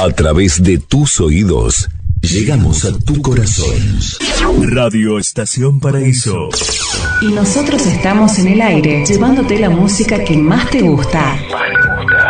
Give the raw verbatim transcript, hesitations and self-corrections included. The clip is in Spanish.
A través de tus oídos, llegamos a tu corazón. Radio Estación Paraíso. Y nosotros estamos en el aire, llevándote la música que más te gusta.